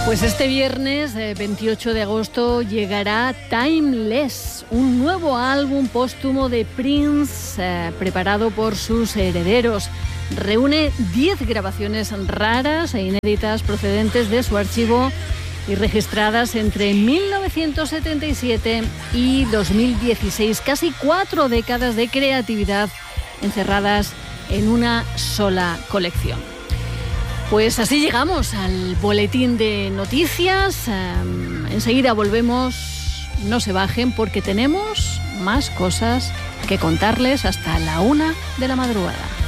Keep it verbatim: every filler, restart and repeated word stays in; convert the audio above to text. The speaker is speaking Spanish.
Pues este viernes eh, veintiocho de agosto llegará Timeless, un nuevo álbum póstumo de Prince eh, preparado por sus herederos. Reúne diez grabaciones raras e inéditas procedentes de su archivo y registradas entre mil novecientos setenta y siete y dos mil dieciséis. Casi cuatro décadas de creatividad encerradas en una sola colección. Pues así llegamos al boletín de noticias. Um, enseguida volvemos. No se bajen porque tenemos más cosas que contarles hasta la una de la madrugada.